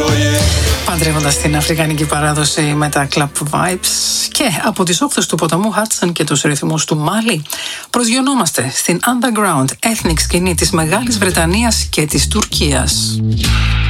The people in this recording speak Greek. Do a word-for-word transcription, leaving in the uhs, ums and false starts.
Παντρεύοντας την αφρικανική παράδοση με τα club vibes και από τις όχθες του ποταμού Hudson και τους ρυθμούς του Μάλι, προσγειωνόμαστε στην underground ethnic σκηνή της Μεγάλης Βρετανίας και της Τουρκίας.